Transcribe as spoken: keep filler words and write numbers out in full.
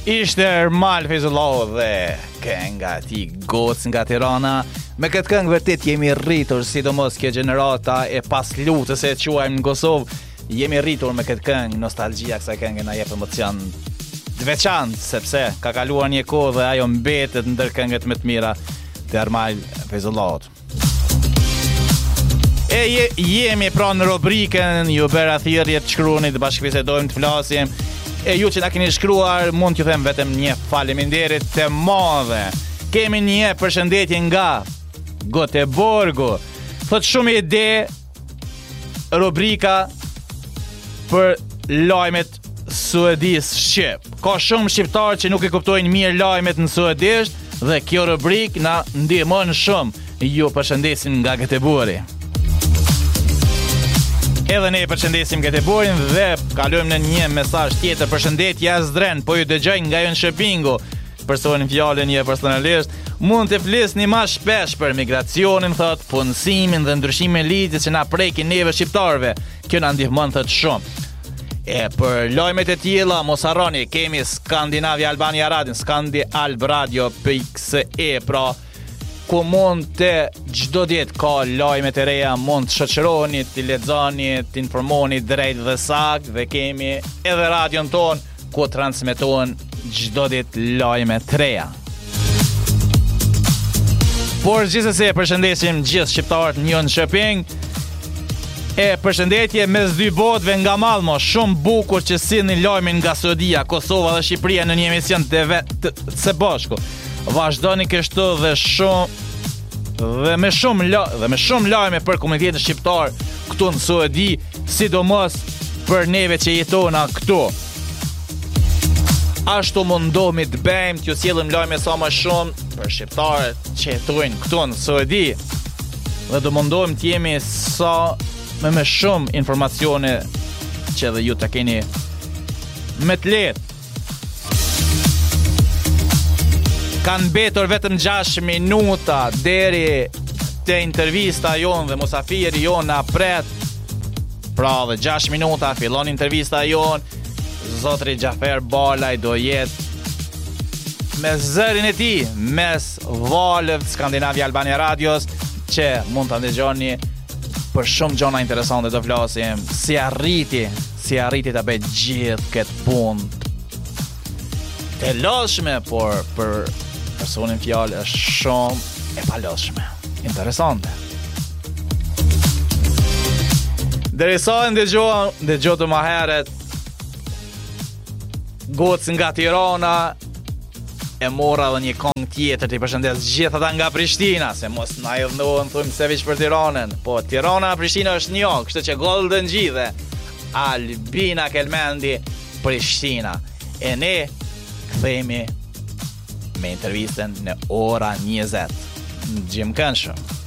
Ishte Ermal Fezullah dhe kënga ti Gocë nga Tirana. Me këtë këngë vërtet jemi rritur, sidomos kjo gjenerata e pas lutës e quajmë në Kosovë. Jemi rritur me këtë këngë, nostalgjia kësaj këngë na jep emocion të veçantë, sepse ka kaluar një kohë dhe ajo mbetet ndër këngët më të mira të Ermal Fezullah. E je, jemi pra në rubrikën ju bëra thirrje të shkruani, të bashkëbisedojmë, të flasim. E ju që na keni shkruar, mund t'ju them vetëm një faleminderit të madhe. Kemi një përshëndetje nga Göteborgu. Thot shumë ide rubrika për lajmet suedis shqip. Ka shumë shqiptarë që nuk e kuptojnë mirë lajmet në suedisht dhe kjo rubrik na ndihmon shumë. Ju përshëndesim nga Göteborgi. Edhe ne përshëndesim Göteborgin dhe kalojmë në një mesazh tjetër. Përshëndetje Azdren, po ju dëgjoj nga Jönköpingu. Personin fjalën një personalisht. Mund të flisni më shpesh për migracionin, thot, punësimin dhe ndryshimin e ligjit që na prekin neve shqiptarëve. Kjo na ndihmon thot shumë. E për lajmet e tilla mos harroni, kemi Skandinavia Albania Radio, skandialbradio.e, pra ku mund të çdo ditë ka lajme të reja, mund të shoqëroni, të lexoni, të informoni drejt dhe saktë, dhe kemi edhe radion ton ku transmetohen çdo ditë lajme të reja. Por gjithsesi e përshëndesim gjithë shqiptarët në Jönköping. E përshëndetje mes dy botëve nga Malmo, shumë bukur që sillni lajmin nga Suedia, Kosova dhe Shqipëria në një emision të vetë së bashku. Vazhdoni kështu dhe shumë dhe me shumë la, dhe me shumë lajme për komunitetin shqiptar këtu në Suedi, sidomos për neve që jetona këtu. Ashtu mundohemi të bëjmë, t'ju sjellim lajme sa më shumë për shqiptarët që jetojnë këtu në Suedi dhe do mundohemi të jemi sa me më shumë informacione që edhe ju të keni me të lehtë. Kanë mbetur vetëm gjashtë minuta deri te intervista jonë dhe musafiri jonë na pret. Pra dhe gjashtë minuta fillon intervista jonë. Zotri Gjafer Balaj do jetë me zërin e tij mes valëve të Skandinavia Albania Radios, që mund ta ndëgjoni për shumë gjëra interesante. Do flasim si arriti, si arriti ta bëj gjithë këtë punë të lëshme, por për personin fjalë është shumë e palëshme. Interesante. Derisa ndëgjova, ndëgjova më herët Gocë nga Tirana, e mora dhe një këngë tjetër të i përshëndes gjithë ata nga Prishtina, se mos na i dhënohen thujmë se veç për Tiranën. Po Tirana Prishtina është një, kështu që Golden Gjithë, Albina Kelmendi, Prishtina. E ne kthehemi me intervistën në ora njëzet. Gjim këndshëm.